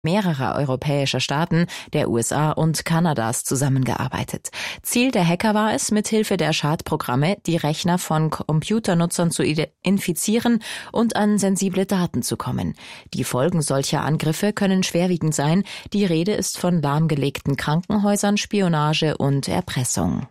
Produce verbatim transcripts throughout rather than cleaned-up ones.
mehrerer europäischer Staaten, der U S A und Kanadas zusammengearbeitet. Ziel der Hacker war es, mithilfe der Schadprogramme die Rechner von Computernutzern zu infizieren und an sensible Daten zu kommen. Die Folgen solcher Angriffe können schwerwiegend sein. Die Rede ist von lahmgelegten Krankenhäusern, Spionage und Erpressung.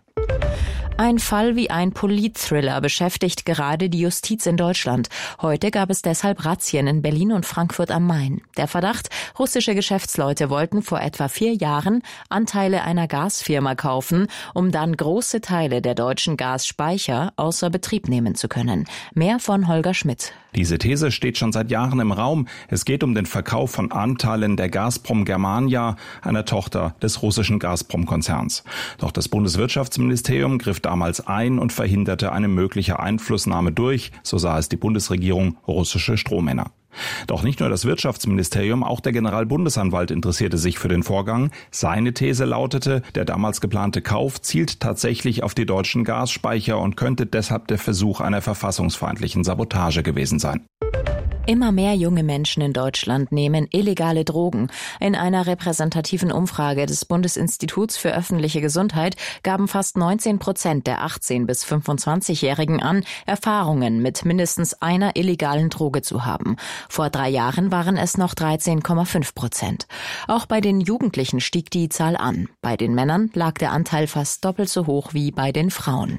Ein Fall wie ein Politthriller beschäftigt gerade die Justiz in Deutschland. Heute gab es deshalb Razzien in Berlin und Frankfurt am Main. Der Verdacht: russische Geschäftsleute wollten vor etwa vier Jahren Anteile einer Gasfirma kaufen, um dann große Teile der deutschen Gasspeicher außer Betrieb nehmen zu können. Mehr von Holger Schmidt. Diese These steht schon seit Jahren im Raum. Es geht um den Verkauf von Anteilen der Gazprom Germania, einer Tochter des russischen Gazprom-Konzerns. Doch das Bundeswirtschaftsministerium griff damals ein und verhinderte eine mögliche Einflussnahme durch, so sah es die Bundesregierung, russische Strohmänner. Doch nicht nur das Wirtschaftsministerium, auch der Generalbundesanwalt interessierte sich für den Vorgang. Seine These lautete, der damals geplante Kauf zielt tatsächlich auf die deutschen Gasspeicher und könnte deshalb der Versuch einer verfassungsfeindlichen Sabotage gewesen sein. Immer mehr junge Menschen in Deutschland nehmen illegale Drogen. In einer repräsentativen Umfrage des Bundesinstituts für öffentliche Gesundheit gaben fast neunzehn Prozent der achtzehn- bis fünfundzwanzigjährigen an, Erfahrungen mit mindestens einer illegalen Droge zu haben. Vor drei Jahren waren es noch dreizehn Komma fünf Prozent. Auch bei den Jugendlichen stieg die Zahl an. Bei den Männern lag der Anteil fast doppelt so hoch wie bei den Frauen.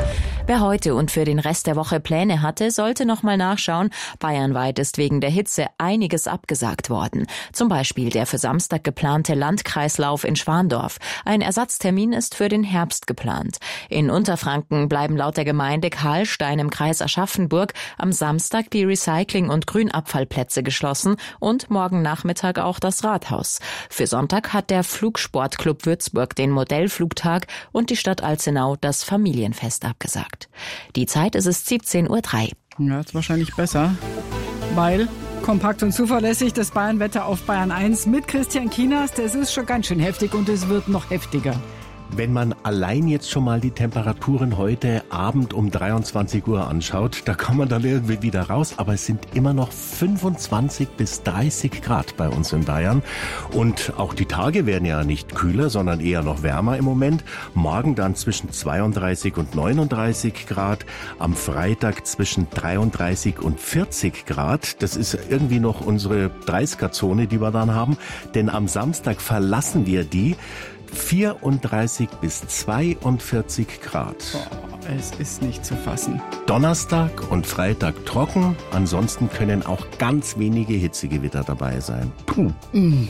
Wer heute und für den Rest der Woche Pläne hatte, sollte noch mal nachschauen. Bayernweit ist wegen der Hitze einiges abgesagt worden. Zum Beispiel der für Samstag geplante Landkreislauf in Schwandorf. Ein Ersatztermin ist für den Herbst geplant. In Unterfranken bleiben laut der Gemeinde Karlstein im Kreis Aschaffenburg am Samstag die Recycling- und Grünabfallplätze geschlossen und morgen Nachmittag auch das Rathaus. Für Sonntag hat der Flugsportclub Würzburg den Modellflugtag und die Stadt Alzenau das Familienfest abgesagt. Die Zeit ist es siebzehn Uhr drei. Ja, ist wahrscheinlich besser, weil kompakt und zuverlässig das Bayernwetter auf Bayern eins mit Christian Kienast. Das ist schon ganz schön heftig und es wird noch heftiger. Wenn man allein jetzt schon mal die Temperaturen heute Abend um dreiundzwanzig Uhr anschaut, da kann man dann irgendwie wieder raus, aber es sind immer noch fünfundzwanzig bis dreißig Grad bei uns in Bayern. Und auch die Tage werden ja nicht kühler, sondern eher noch wärmer im Moment. Morgen dann zwischen zweiunddreißig und neununddreißig Grad, am Freitag zwischen dreiunddreißig und vierzig Grad. Das ist irgendwie noch unsere dreißiger-Zone, die wir dann haben, denn am Samstag verlassen wir die. vierunddreißig bis zweiundvierzig Grad. Oh, es ist nicht zu fassen. Donnerstag und Freitag trocken, ansonsten können auch ganz wenige Hitzegewitter dabei sein. Puh. Mm.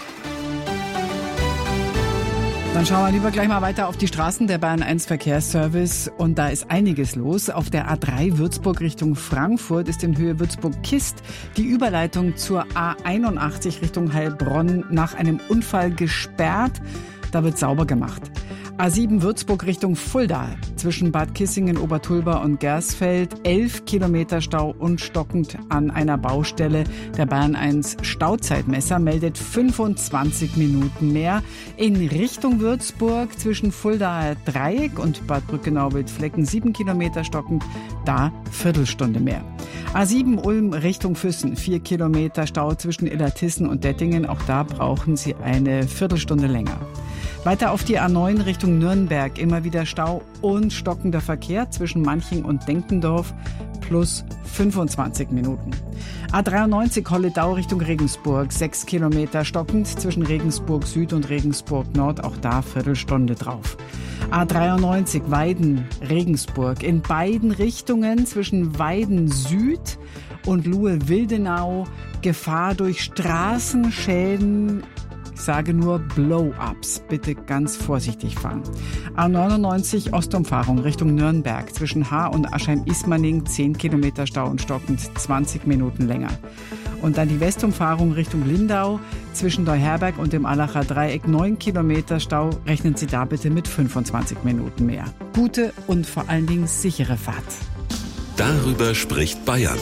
Dann schauen wir lieber gleich mal weiter auf die Straßen der Bayern eins Verkehrsservice und da ist einiges los. Auf der A drei Würzburg Richtung Frankfurt ist in Höhe Würzburg-Kist die Überleitung zur A einundachtzig Richtung Heilbronn nach einem Unfall gesperrt. Da wird sauber gemacht. A sieben Würzburg Richtung Fulda. Zwischen Bad Kissingen, Obertulba und Gersfeld. elf Kilometer Stau und stockend an einer Baustelle. Der Bayern eins Stauzeitmesser meldet fünfundzwanzig Minuten mehr. In Richtung Würzburg zwischen Fuldaer Dreieck und Bad Brückenau-Wildflecken sieben Kilometer stockend. Da Viertelstunde mehr. A sieben Ulm Richtung Füssen. vier Kilometer Stau zwischen Illertissen und Dettingen. Auch da brauchen Sie eine Viertelstunde länger. Weiter auf die A neun Richtung Nürnberg, immer wieder Stau und stockender Verkehr zwischen Manching und Denkendorf plus fünfundzwanzig Minuten. A dreiundneunzig Holledau Richtung Regensburg, sechs Kilometer stockend zwischen Regensburg Süd und Regensburg Nord, auch da Viertelstunde drauf. A dreiundneunzig Weiden Regensburg, in beiden Richtungen zwischen Weiden Süd und Luhe-Wildenau, Gefahr durch Straßenschäden. Ich sage nur Blow-ups. Bitte ganz vorsichtig fahren. A neunundneunzig Ostumfahrung Richtung Nürnberg. Zwischen Haar und Aschheim-Ismaning zehn Kilometer Stau und stockend zwanzig Minuten länger. Und dann die Westumfahrung Richtung Lindau. Zwischen Neuherberg und dem Allacher Dreieck neun Kilometer Stau. Rechnen Sie da bitte mit fünfundzwanzig Minuten mehr. Gute und vor allen Dingen sichere Fahrt. Darüber spricht Bayern.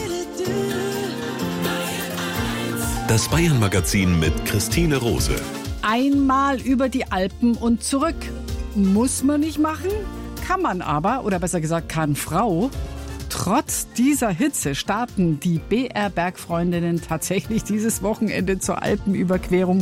Das Bayern-Magazin mit Christine Rose. Einmal über die Alpen und zurück. Muss man nicht machen, kann man aber, oder besser gesagt kann Frau, Trotz dieser Hitze starten die B R-Bergfreundinnen tatsächlich dieses Wochenende zur Alpenüberquerung.